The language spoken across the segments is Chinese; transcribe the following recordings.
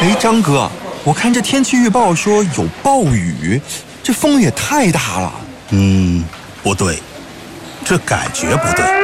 哎，张哥，我看这天气预报说有暴雨，这风也太大了。 不对，这感觉不对。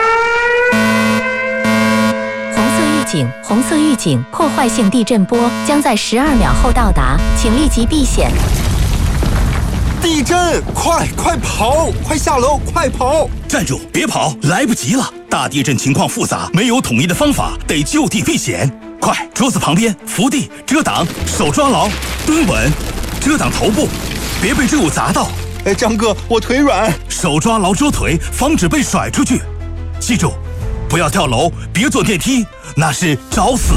红色预警，破坏性地震波将在12秒后到达，请立即避险。 地震！快跑！快下楼！快跑！ 站住！别跑，来不及了！大地震情况复杂，没有统一的方法，得就地避险。快，桌子旁边伏地遮挡，手抓牢，蹲稳，遮挡头部，别被坠物砸到。 哎，张哥，我腿软。 手抓牢桌腿，防止被甩出去。记住，不要跳楼，别坐电梯，那是找死。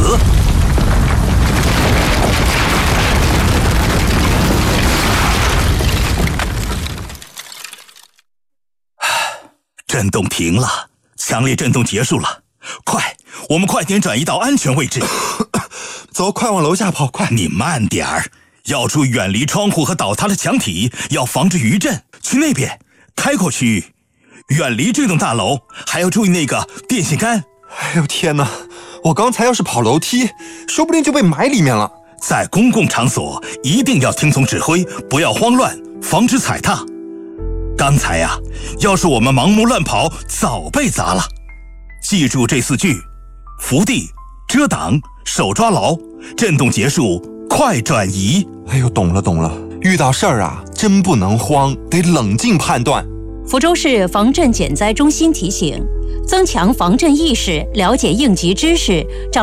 震动停了，强烈震动结束了。快，我们快点转移到安全位置。 走，快往楼下跑，快！ 你慢点儿，要注意远离窗户和倒塌的墙体，要防止余震。去那边，开阔区域，远离这栋大楼，还要注意那个电线杆。 哎呦天哪！我刚才要是跑楼梯，说不定就被埋里面了。 在公共场所一定要听从指挥，不要慌乱，防止踩踏。刚才呀，要是我们盲目乱跑，早被砸了。记住这4句：伏地、遮挡、手抓牢，震动结束，快转移。 哎呦，懂了，遇到事儿啊，真不能慌，得冷静判断。 福州市防震减灾中心提醒：增强防震意识，了解应急知识，